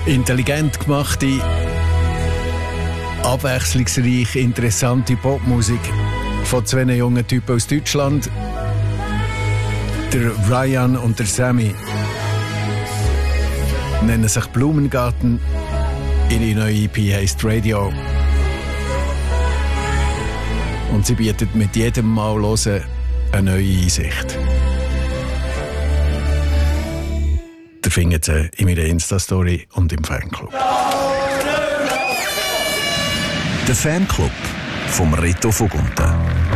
Intelligent gemachte, abwechslungsreich interessante Popmusik von zwei jungen Typen aus Deutschland, der Ryan und der Sammy, nennen sich Blumengarten. Ihre neue EP heisst Radio. Und sie bietet mit jedem Mal hören eine neue Einsicht. Ihr findet sie in meiner Insta-Story und im Fanclub. Der Fanclub vom Reto Vogunten.